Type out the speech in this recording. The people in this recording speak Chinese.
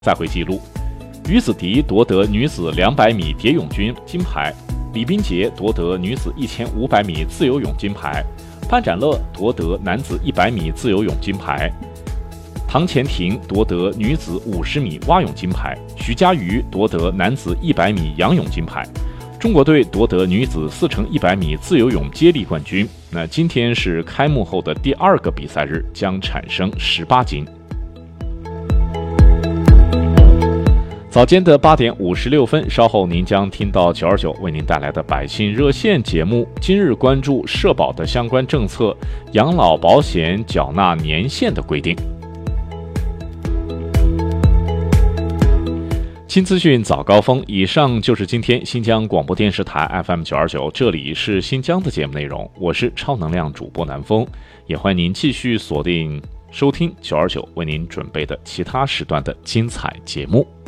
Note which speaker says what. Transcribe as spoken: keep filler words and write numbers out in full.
Speaker 1: 赛会纪录。于子迪夺得女子两百米蝶泳军金牌，李冰洁夺得女子一千五百米自由泳金牌，潘展乐夺得男子一百米自由泳金牌，唐钱婷夺得女子五十米蛙泳金牌，徐嘉余夺得男子一百米仰泳金牌。中国队夺得女子四乘一百米自由泳接力冠军。那今天是开幕后的第二个比赛日，将产生十八金。早间的八点五十六分，稍后您将听到九二九为您带来的百姓热线节目。今日关注社保的相关政策，养老保险缴纳年限的规定。新资讯早高峰，以上就是今天新疆广播电视台 F M 九二九，这里是新疆的节目内容，我是超能量主播南风，也欢迎您继续锁定收听九二九为您准备的其他时段的精彩节目。